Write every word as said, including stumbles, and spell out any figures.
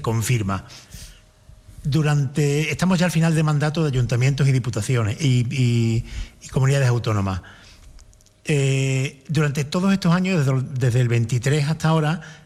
se confirma. Durante, estamos ya al final de mandato de ayuntamientos y diputaciones y, y, y comunidades autónomas. Eh, durante todos estos años, desde, desde el veintitrés hasta ahora,